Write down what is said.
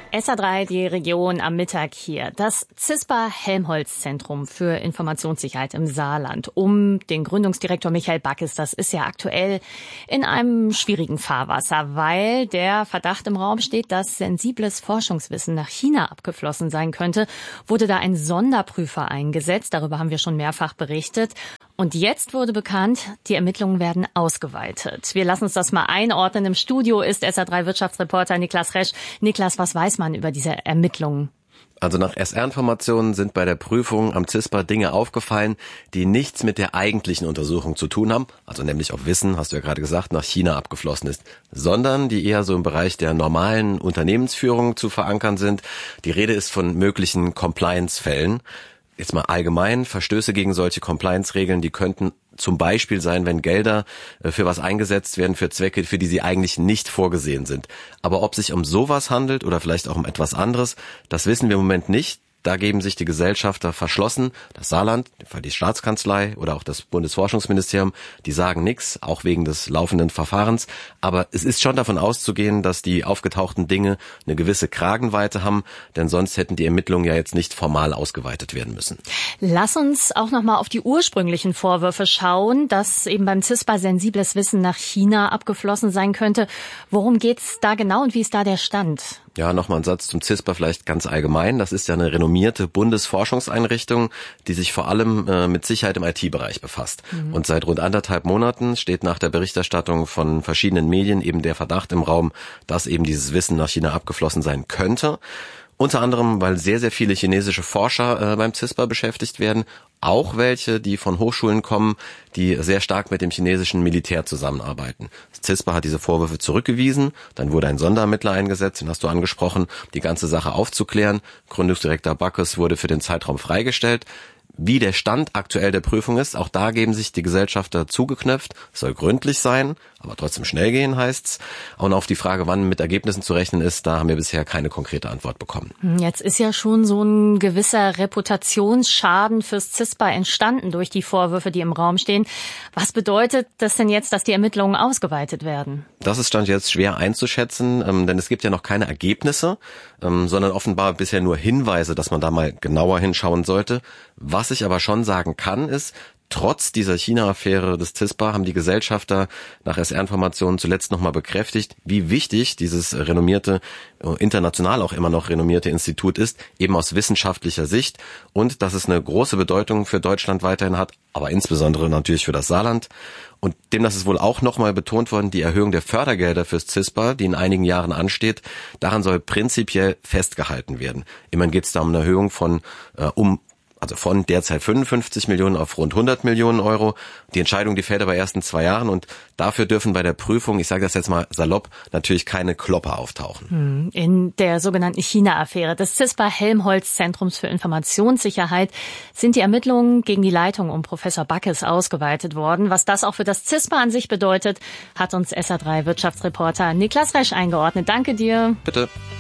SA3, die Region am Mittag hier. Das CISPA-Helmholtz-Zentrum für Informationssicherheit im Saarland um den Gründungsdirektor Michael Backes, das ist ja aktuell in einem schwierigen Fahrwasser, weil der Verdacht im Raum steht, dass sensibles Forschungswissen nach China abgeflossen sein könnte. Wurde da ein Sonderprüfer eingesetzt, darüber haben wir schon mehrfach berichtet. Und jetzt wurde bekannt, die Ermittlungen werden ausgeweitet. Wir lassen uns das mal einordnen. Im Studio ist SA3-Wirtschaftsreporter Niklas Resch. Niklas, was weiß man über diese Ermittlungen? Also nach SR-Informationen sind bei der Prüfung am CISPA Dinge aufgefallen, die nichts mit der eigentlichen Untersuchung zu tun haben, also nämlich auf Wissen, hast du ja gerade gesagt, nach China abgeflossen ist, sondern die eher so im Bereich der normalen Unternehmensführung zu verankern sind. Die Rede ist von möglichen Compliance-Fällen. Jetzt mal allgemein, Verstöße gegen solche Compliance-Regeln, die könnten zum Beispiel sein, wenn Gelder für was eingesetzt werden, für Zwecke, für die sie eigentlich nicht vorgesehen sind. Aber ob sich um sowas handelt oder vielleicht auch um etwas anderes, das wissen wir im Moment nicht. Da geben sich die Gesellschafter verschlossen. Das Saarland, die Staatskanzlei oder auch das Bundesforschungsministerium, die sagen nichts, auch wegen des laufenden Verfahrens. Aber es ist schon davon auszugehen, dass die aufgetauchten Dinge eine gewisse Kragenweite haben, denn sonst hätten die Ermittlungen ja jetzt nicht formal ausgeweitet werden müssen. Lass uns auch noch mal auf die ursprünglichen Vorwürfe schauen, dass eben beim CISPA sensibles Wissen nach China abgeflossen sein könnte. Worum geht's da genau und wie ist da der Stand? Ja, nochmal ein Satz zum CISPA vielleicht ganz allgemein. Das ist ja eine renommierte Bundesforschungseinrichtung, die sich vor allem mit Sicherheit im IT-Bereich befasst. Und seit rund 1,5 Monaten steht nach der Berichterstattung von verschiedenen Medien eben der Verdacht im Raum, dass eben dieses Wissen nach China abgeflossen sein könnte. Unter anderem, weil sehr, sehr viele chinesische Forscher beim CISPA beschäftigt werden. Auch welche, die von Hochschulen kommen, die sehr stark mit dem chinesischen Militär zusammenarbeiten. Das CISPA hat diese Vorwürfe zurückgewiesen. Dann wurde ein Sonderermittler eingesetzt, den hast du angesprochen, die ganze Sache aufzuklären. Gründungsdirektor Backes wurde für den Zeitraum freigestellt. Wie der Stand aktuell der Prüfung ist, auch da geben sich die Gesellschafter zugeknöpft. Es soll gründlich sein, aber trotzdem schnell gehen, heißt's. Und auf die Frage, wann mit Ergebnissen zu rechnen ist, da haben wir bisher keine konkrete Antwort bekommen. Jetzt ist ja schon so ein gewisser Reputationsschaden fürs CISPA entstanden durch die Vorwürfe, die im Raum stehen. Was bedeutet das denn jetzt, dass die Ermittlungen ausgeweitet werden? Das ist Stand jetzt schwer einzuschätzen, denn es gibt ja noch keine Ergebnisse, sondern offenbar bisher nur Hinweise, dass man da mal genauer hinschauen sollte. Was ich aber schon sagen kann, ist, trotz dieser China-Affäre des CISPA haben die Gesellschafter nach SR-Informationen zuletzt nochmal bekräftigt, wie wichtig dieses renommierte, international auch immer noch renommierte Institut ist, eben aus wissenschaftlicher Sicht, und dass es eine große Bedeutung für Deutschland weiterhin hat, aber insbesondere natürlich für das Saarland. Und demnach ist wohl auch nochmal betont worden, die Erhöhung der Fördergelder fürs CISPA, die in einigen Jahren ansteht, daran soll prinzipiell festgehalten werden. Immerhin geht es da um eine Erhöhung von von derzeit 55 Millionen auf rund 100 Millionen Euro. Die Entscheidung, die fällt aber erst in 2 Jahren, und dafür dürfen bei der Prüfung, ich sage das jetzt mal salopp, natürlich keine Klopper auftauchen. In der sogenannten China-Affäre des CISPA-Helmholtz-Zentrums für Informationssicherheit sind die Ermittlungen gegen die Leitung um Professor Backes ausgeweitet worden. Was das auch für das CISPA an sich bedeutet, hat uns SA3-Wirtschaftsreporter Niklas Resch eingeordnet. Danke dir. Bitte.